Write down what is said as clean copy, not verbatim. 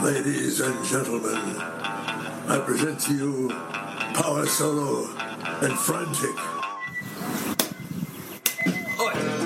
Ladies and gentlemen, I present to you Power Solo and Frantic.